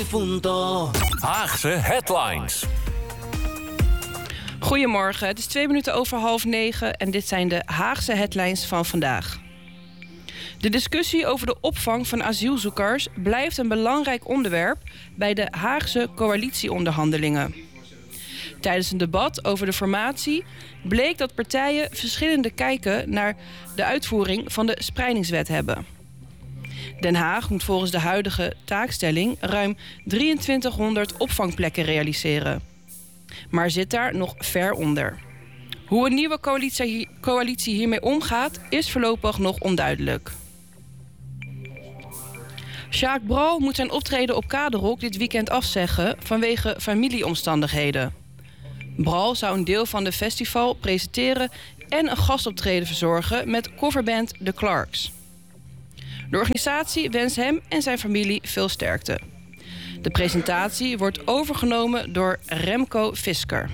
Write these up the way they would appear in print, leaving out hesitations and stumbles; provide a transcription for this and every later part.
difunto. Haagse Headlines. Goedemorgen, het is 9:02 en dit zijn de Haagse Headlines van vandaag. De discussie over de opvang van asielzoekers blijft een belangrijk onderwerp bij de Haagse coalitieonderhandelingen. Tijdens een debat over de formatie bleek dat partijen verschillende kijken naar de uitvoering van de spreidingswet hebben. Den Haag moet volgens de huidige taakstelling ruim 2300 opvangplekken realiseren. Maar zit daar nog ver onder. Hoe een nieuwe coalitie hiermee omgaat is voorlopig nog onduidelijk. Jacques Brel moet zijn optreden op Kaderok dit weekend afzeggen vanwege familieomstandigheden. Brel zou een deel van de festival presenteren en een gastoptreden verzorgen met coverband The Clarks. De organisatie wenst hem en zijn familie veel sterkte. De presentatie wordt overgenomen door Remco Fisker.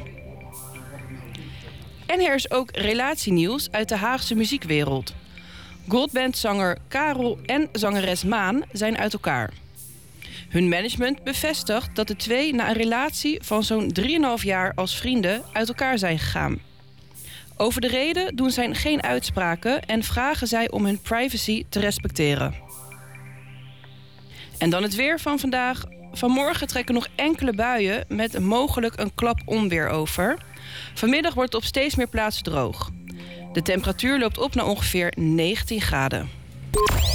En er is ook relatienieuws uit de Haagse muziekwereld. Goldbandzanger Karel en zangeres Maan zijn uit elkaar. Hun management bevestigt dat de twee na een relatie van zo'n 3,5 jaar als vrienden uit elkaar zijn gegaan. Over de reden doen zij geen uitspraken en vragen zij om hun privacy te respecteren. En dan het weer van vandaag. Vanmorgen trekken nog enkele buien met mogelijk een klap onweer over. Vanmiddag wordt het op steeds meer plaatsen droog. De temperatuur loopt op naar ongeveer 19 graden.